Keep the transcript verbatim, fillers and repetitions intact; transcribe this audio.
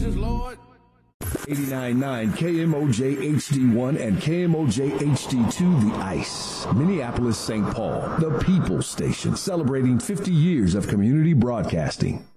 Jesus, Lord. eighty-nine point nine K M O J H D one and K M O J H D two, The Ice. Minneapolis, Saint Paul, the People's Station, celebrating fifty years of community broadcasting.